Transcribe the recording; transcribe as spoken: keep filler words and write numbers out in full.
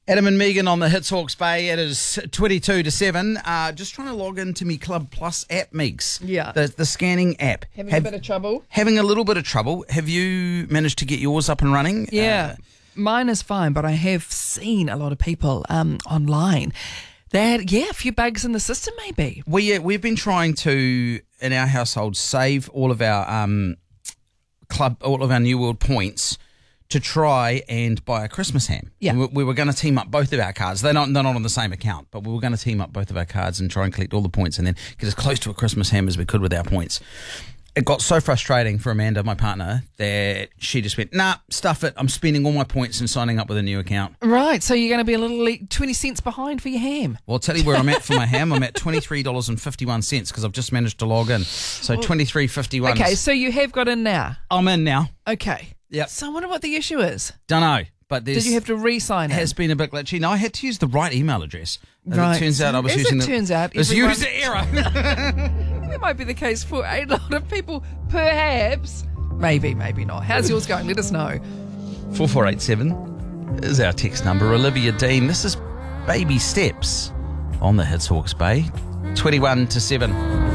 Adam and Megan on the Hits Hawke's Bay. It is twenty-two to seven. Uh, just trying to log into me Club Plus app, Meeks. Yeah. The, the scanning app. Having Have, a bit of trouble? Having a little bit of trouble. Have you managed to get yours up and running? Yeah. Uh, Mine is fine, but I have seen a lot of people um, online that, yeah, a few bugs in the system maybe. we, uh, we've been trying to, in our household, save all of our um, club, all of our New World points to try and buy a Christmas ham. Yeah. We, we were going to team up both of our cards. They're not, they're not on the same account, but we were going to team up both of our cards and try and collect all the points and then get as close to a Christmas ham as we could with our points. It got so frustrating for Amanda, my partner, that she just went, nah, stuff it. I'm spending all my points and signing up with a new account. Right, so you're going to be a little le- twenty cents behind for your ham. Well, I'll tell you where I'm at for my ham. I'm at twenty-three dollars and fifty-one cents because I've just managed to log in. So twenty-three fifty-one. Okay, so you have got in now. I'm in now. Okay. Yep. So I wonder what the issue is. Don't know. But there's, Did you have to re-sign it? it? Has been a bit glitchy. No, I had to use the right email address. As Right. It turns out I was As using it the. turns out, It's everyone- user error. That might be the case for a lot of people, perhaps. Maybe, maybe not. How's yours going? Let us know. four four eight seven is our text number. Olivia Dean. This is Baby Steps on the Hits Hawke's Bay. twenty-one to seven.